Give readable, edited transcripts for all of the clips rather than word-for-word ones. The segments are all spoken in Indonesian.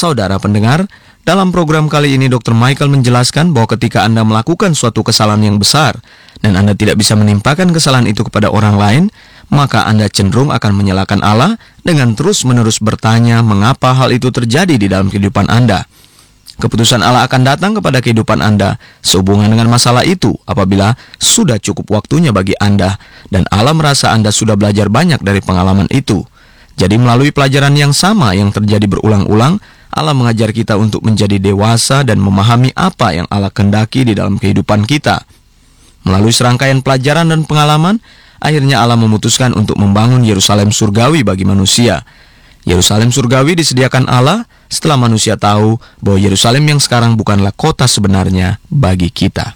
Saudara pendengar, dalam program kali ini Dr. Michael menjelaskan bahwa ketika Anda melakukan suatu kesalahan yang besar dan Anda tidak bisa menimpakan kesalahan itu kepada orang lain, maka Anda cenderung akan menyalahkan Allah dengan terus-menerus bertanya mengapa hal itu terjadi di dalam kehidupan Anda. Keputusan Allah akan datang kepada kehidupan Anda sehubungan dengan masalah itu apabila sudah cukup waktunya bagi Anda dan Allah merasa Anda sudah belajar banyak dari pengalaman itu. Jadi melalui pelajaran yang sama yang terjadi berulang-ulang, Allah mengajar kita untuk menjadi dewasa dan memahami apa yang Allah kehendaki di dalam kehidupan kita. Melalui serangkaian pelajaran dan pengalaman, akhirnya Allah memutuskan untuk membangun Yerusalem surgawi bagi manusia. Yerusalem surgawi disediakan Allah setelah manusia tahu bahwa Yerusalem yang sekarang bukanlah kota sebenarnya bagi kita.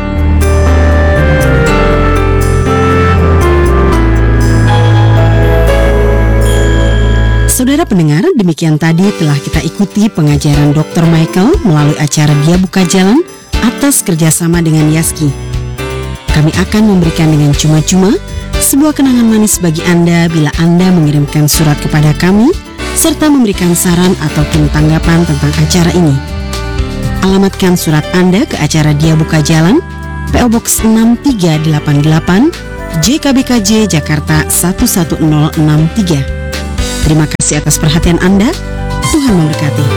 Saudara pendengar, demikian tadi telah kita ikuti pengajaran Dr. Michael melalui acara Dia Buka Jalan atas kerjasama dengan Yaski. Kami akan memberikan dengan cuma-cuma sebuah kenangan manis bagi Anda bila Anda mengirimkan surat kepada kami serta memberikan saran ataupun tanggapan tentang acara ini. Alamatkan surat Anda ke acara Dia Buka Jalan, PO Box 6388, JKBKJ Jakarta 11063. Terima kasih atas perhatian Anda. Tuhan memberkati.